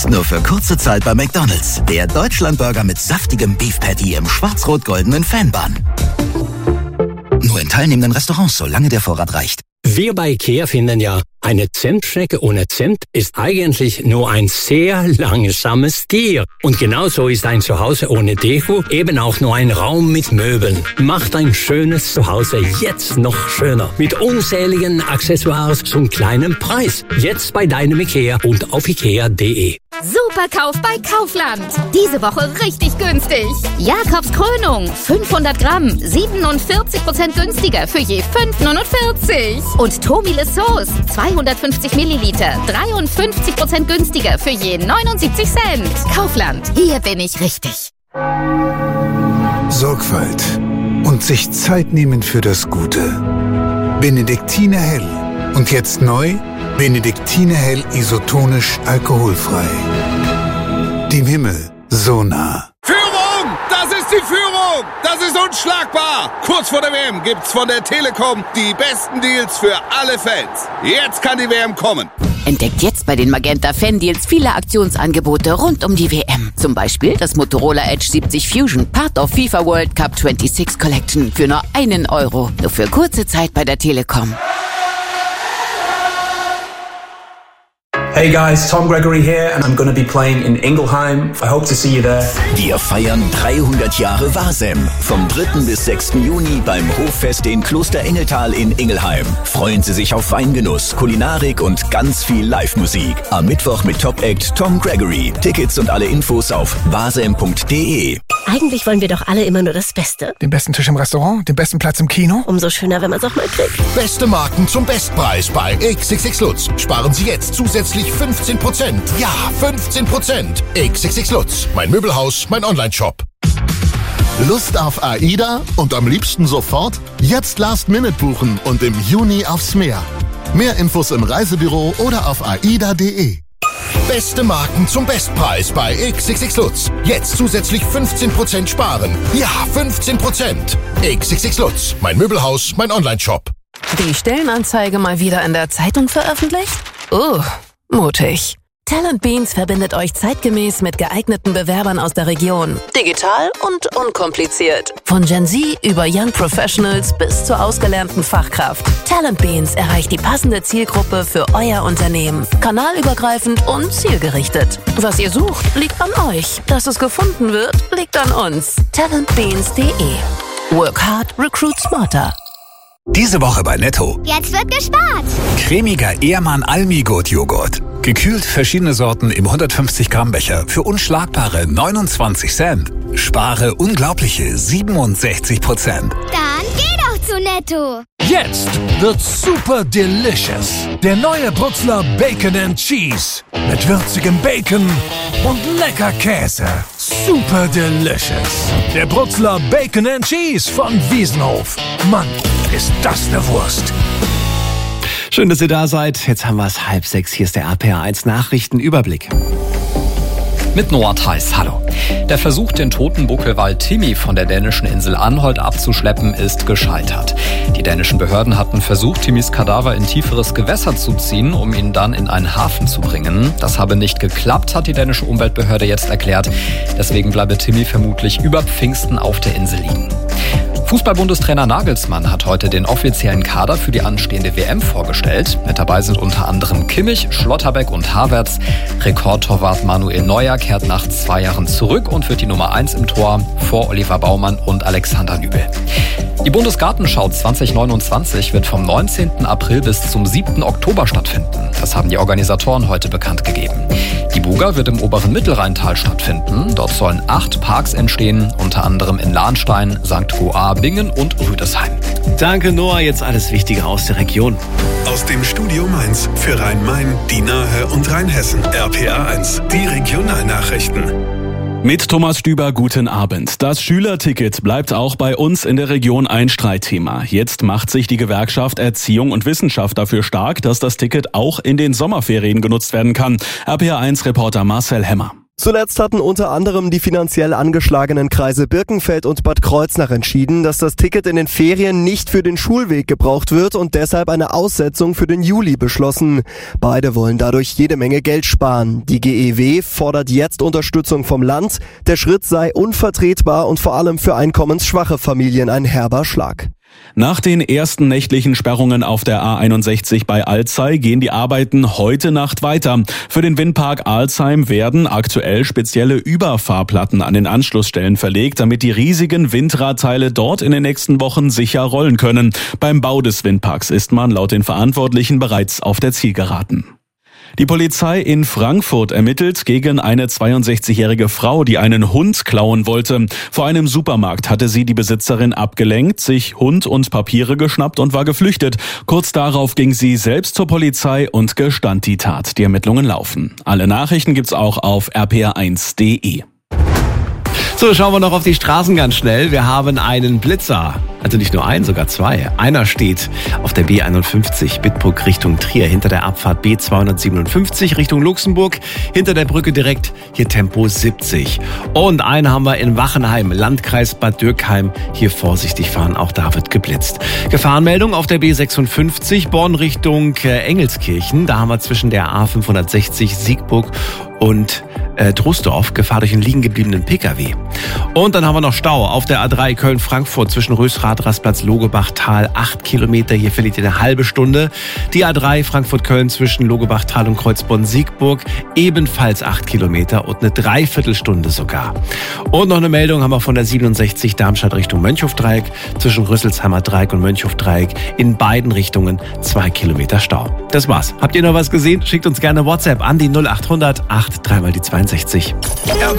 Jetzt nur für kurze Zeit bei McDonald's. Der Deutschlandburger mit saftigem Beef Patty im schwarz-rot-goldenen Fanbun. Nur in teilnehmenden Restaurants, solange der Vorrat reicht. Wir bei IKEA finden ja, eine Zentschnecke ohne Zimt ist eigentlich nur ein sehr langsames Tier. Und genauso ist ein Zuhause ohne Deko eben auch nur ein Raum mit Möbeln. Macht ein schönes Zuhause jetzt noch schöner. Mit unzähligen Accessoires zum kleinen Preis. Jetzt bei deinem IKEA und auf ikea.de. Superkauf bei Kaufland. Diese Woche richtig günstig. Jakobs Krönung, 500 Gramm, 47% günstiger für je 5,49. Und Tomile Sauce, 250 Milliliter, 53% günstiger für je 79 Cent. Kaufland, hier bin ich richtig. Sorgfalt und sich Zeit nehmen für das Gute. Benediktiner Hell. Und jetzt neu, Benediktiner Hell isotonisch alkoholfrei. Dem Himmel so nah. Führung! Das ist die Führung! Das ist unschlagbar! Kurz vor der WM gibt's von der Telekom die besten Deals für alle Fans. Jetzt kann die WM kommen. Entdeckt jetzt bei den Magenta Fan Deals viele Aktionsangebote rund um die WM. Zum Beispiel das Motorola Edge 70 Fusion, Part of FIFA World Cup 26 Collection für nur €1. Nur für kurze Zeit bei der Telekom. Hey guys, Tom Gregory here and I'm going to be playing in Ingelheim. I hope to see you there. Wir feiern 300 Jahre Wasem. Vom 3. bis 6. Juni beim Hoffest in Kloster Engeltal in Ingelheim. Freuen Sie sich auf Weingenuss, Kulinarik und ganz viel Live-Musik. Am Mittwoch mit Top-Act Tom Gregory. Tickets und alle Infos auf wasem.de. Eigentlich wollen wir doch alle immer nur das Beste. Den besten Tisch im Restaurant, den besten Platz im Kino. Umso schöner, wenn man es auch mal kriegt. Beste Marken zum Bestpreis bei XXX Lutz. Sparen Sie jetzt zusätzlich 15%. Ja, 15%. XXX Lutz. Mein Möbelhaus, mein Onlineshop. Lust auf AIDA und am liebsten sofort? Jetzt Last Minute buchen und im Juni aufs Meer. Mehr Infos im Reisebüro oder auf aida.de. Beste Marken zum Bestpreis bei XXX Lutz. Jetzt zusätzlich 15% sparen. Ja, 15%. XXX Lutz. Mein Möbelhaus, mein Onlineshop. Die Stellenanzeige mal wieder in der Zeitung veröffentlicht? Mutig. Talent Beans verbindet euch zeitgemäß mit geeigneten Bewerbern aus der Region. Digital und unkompliziert. Von Gen Z über Young Professionals bis zur ausgelernten Fachkraft. Talent Beans erreicht die passende Zielgruppe für euer Unternehmen. Kanalübergreifend und zielgerichtet. Was ihr sucht, liegt an euch. Dass es gefunden wird, liegt an uns. Talentbeans.de. Work hard, recruit smarter. Diese Woche bei Netto. Jetzt wird gespart. Cremiger Ehrmann Almi-Gut-Joghurt. Gekühlt verschiedene Sorten im 150 Gramm Becher für unschlagbare 29 Cent. Spare unglaubliche 67%. Dann geh doch zu Netto. Jetzt wird's super delicious. Der neue Brutzler Bacon and Cheese. Mit würzigem Bacon und lecker Käse. Super delicious. Der Brutzler Bacon and Cheese von Wiesenhof. Mann, ist das eine Wurst. Schön, dass ihr da seid. Jetzt haben wir es 5:30. Hier ist der RPA1 Nachrichtenüberblick. Mit Noah Theis, hallo. Der Versuch, den toten Buckelwal Timmy von der dänischen Insel Anholt abzuschleppen, ist gescheitert. Die dänischen Behörden hatten versucht, Timmys Kadaver in tieferes Gewässer zu ziehen, um ihn dann in einen Hafen zu bringen. Das habe nicht geklappt, hat die dänische Umweltbehörde jetzt erklärt. Deswegen bleibe Timmy vermutlich über Pfingsten auf der Insel liegen. Fußball-Bundestrainer Nagelsmann hat heute den offiziellen Kader für die anstehende WM vorgestellt. Mit dabei sind unter anderem Kimmich, Schlotterbeck und Havertz. Rekordtorwart Manuel Neuer kehrt nach 2 Jahren zurück und wird die Nummer 1 im Tor vor Oliver Baumann und Alexander Nübel. Die Bundesgartenschau 2029 wird vom 19. April bis zum 7. Oktober stattfinden. Das haben die Organisatoren heute bekannt gegeben. Die Buga wird im oberen Mittelrheintal stattfinden. Dort sollen 8 Parks entstehen, unter anderem in Lahnstein, St. Goar, Bingen und Rüdesheim. Danke, Noah. Jetzt alles Wichtige aus der Region. Aus dem Studio Mainz für Rhein-Main, die Nahe und Rheinhessen. RPA1, die Regionalnachrichten. Mit Thomas Stüber, guten Abend. Das Schülerticket bleibt auch bei uns in der Region ein Streitthema. Jetzt macht sich die Gewerkschaft Erziehung und Wissenschaft dafür stark, dass das Ticket auch in den Sommerferien genutzt werden kann. RPA1-Reporter Marcel Hemmer. Zuletzt hatten unter anderem die finanziell angeschlagenen Kreise Birkenfeld und Bad Kreuznach entschieden, dass das Ticket in den Ferien nicht für den Schulweg gebraucht wird und deshalb eine Aussetzung für den Juli beschlossen. Beide wollen dadurch jede Menge Geld sparen. Die GEW fordert jetzt Unterstützung vom Land. Der Schritt sei unvertretbar und vor allem für einkommensschwache Familien ein herber Schlag. Nach den ersten nächtlichen Sperrungen auf der A61 bei Alzey gehen die Arbeiten heute Nacht weiter. Für den Windpark Alzheim werden aktuell spezielle Überfahrplatten an den Anschlussstellen verlegt, damit die riesigen Windradteile dort in den nächsten Wochen sicher rollen können. Beim Bau des Windparks ist man laut den Verantwortlichen bereits auf der Zielgeraden. Die Polizei in Frankfurt ermittelt gegen eine 62-jährige Frau, die einen Hund klauen wollte. Vor einem Supermarkt hatte sie die Besitzerin abgelenkt, sich Hund und Papiere geschnappt und war geflüchtet. Kurz darauf ging sie selbst zur Polizei und gestand die Tat. Die Ermittlungen laufen. Alle Nachrichten gibt's auch auf rpr1.de. So, schauen wir noch auf die Straßen ganz schnell. Wir haben einen Blitzer. Also nicht nur einen, sogar zwei. Einer steht auf der B51 Bitburg Richtung Trier hinter der Abfahrt B257 Richtung Luxemburg. Hinter der Brücke direkt hier Tempo 70. Und einen haben wir in Wachenheim, Landkreis Bad Dürkheim. Hier vorsichtig fahren, auch da wird geblitzt. Gefahrenmeldung auf der B56 Born Richtung Engelskirchen. Da haben wir zwischen der A560 Siegburg und Troisdorf Gefahr durch einen liegen gebliebenen Pkw. Und dann haben wir noch Stau auf der A3 Köln-Frankfurt zwischen Rösrath, Rastplatz, Logebachtal, 8 Kilometer. Hier verliert ihr eine halbe Stunde. Die A3 Frankfurt-Köln zwischen Logebachtal und Kreuzborn-Siegburg ebenfalls 8 Kilometer und eine Dreiviertelstunde sogar. Und noch eine Meldung haben wir von der 67 Darmstadt Richtung Mönchhofdreieck zwischen Rüsselsheimer Dreieck und Mönchhofdreieck in beiden Richtungen 2 Kilometer Stau. Das war's. Habt ihr noch was gesehen? Schickt uns gerne WhatsApp an die 0800 83 mal die 62.